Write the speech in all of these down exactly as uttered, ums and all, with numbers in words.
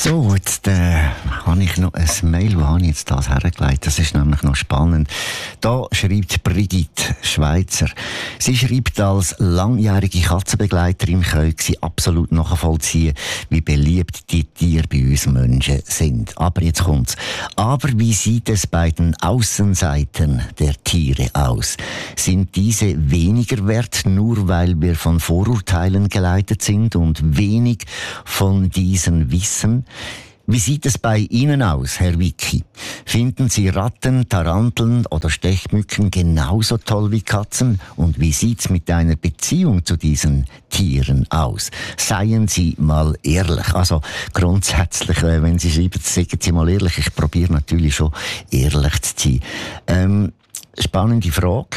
So, jetzt äh, habe ich noch ein Mail, wo habe ich jetzt das hergelegt? Das ist nämlich noch spannend. Da schreibt Brigitte Schweizer. Sie schreibt, als langjährige Katzenbegleiterin können sie absolut nachvollziehen, wie beliebt die Tiere bei uns Menschen sind. Aber jetzt kommt's. Aber wie sieht es bei den Außenseitern der Tiere aus? Sind diese weniger wert, nur weil wir von Vorurteilen geleitet sind und wenig von diesen wissen? Wie sieht es bei Ihnen aus, Herr Vicky? Finden Sie Ratten, Taranteln oder Stechmücken genauso toll wie Katzen? Und wie sieht's mit einer Beziehung zu diesen Tieren aus? Seien Sie mal ehrlich. Also grundsätzlich, wenn Sie schreiben, sagen Sie mal ehrlich. Ich probiere natürlich schon ehrlich zu sein. Ähm, spannende Frage.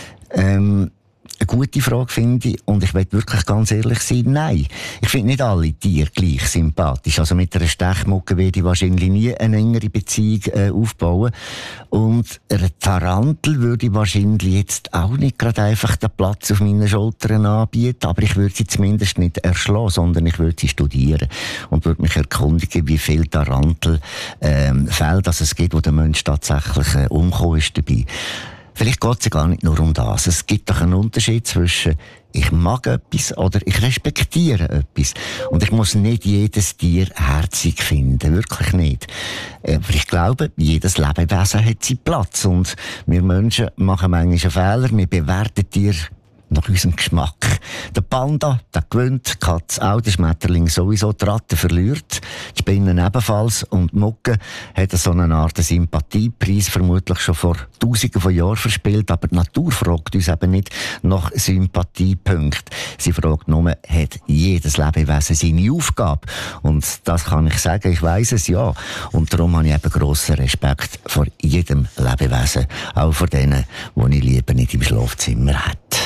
Ähm, Eine gute Frage, finde ich. Und ich will wirklich ganz ehrlich sein, nein. Ich finde nicht alle Tiere gleich sympathisch. Also mit einer Stechmucke werde ich wahrscheinlich nie eine engere Beziehung äh, aufbauen. Und einer Tarantel würde ich wahrscheinlich jetzt auch nicht gerade einfach den Platz auf meinen Schultern anbieten. Aber ich würde sie zumindest nicht erschlagen, sondern ich würde sie studieren. Und würde mich erkundigen, wie viele Tarantelfälle ähm, es gibt, wo der Mensch tatsächlich äh, umgekommen ist dabei. Vielleicht geht es ja gar nicht nur um das. Es gibt doch einen Unterschied zwischen ich mag etwas oder ich respektiere etwas. Und ich muss nicht jedes Tier herzig finden. Wirklich nicht. Aber ich glaube, jedes Lebewesen hat seinen Platz. Und wir Menschen machen manchmal einen Fehler. Wir bewerten Tiere nach unserem Geschmack. Der Panda, der gewinnt, die Katze auch, der Schmetterling sowieso, die Ratte verliert, die Spinnen ebenfalls und die Mucke hat so eine Art Sympathiepreis vermutlich schon vor Tausenden von Jahren verspielt, aber die Natur fragt uns eben nicht nach Sympathiepunkten. Sie fragt nur, hat jedes Lebewesen seine Aufgabe? Und das kann ich sagen, ich weiss es, ja. Und darum habe ich eben grossen Respekt vor jedem Lebewesen, auch vor denen, die ich lieber nicht im Schlafzimmer hätte.